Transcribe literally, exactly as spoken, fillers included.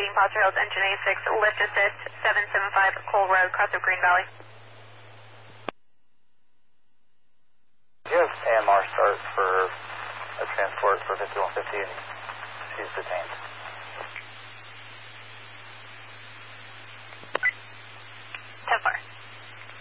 proceeding Foster Hills, engine A six, lift assist, seven seven five Cole Road, cross of Green Valley. Do you have A M R start for a transport for fifty-one fifty and she's detained?